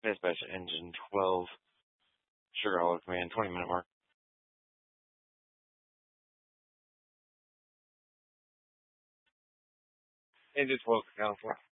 Dispatch engine 12, Sugar Hollow Command, 20-minute mark. Engine 12, California.